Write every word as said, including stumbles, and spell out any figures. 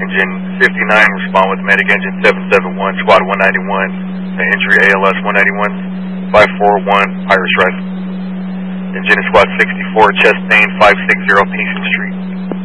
Engine fifty-nine, respond with medic. Engine seven seven one, squad one ninety-one, entry A L S one ninety-one, five four one, Irish Rifle. Engine squad sixty-four, Chastain five sixty, Payson Street.